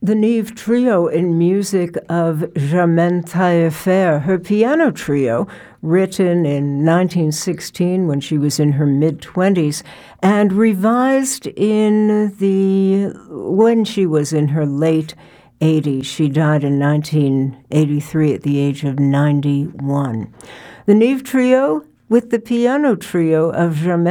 The Nive Trio in music of Germaine Taillefer, her piano trio, written in 1916 when she was in her mid-20s, and revised when she was in her late 80s. She died in 1983 at the age of 91. The Nive Trio with the piano trio of Germaine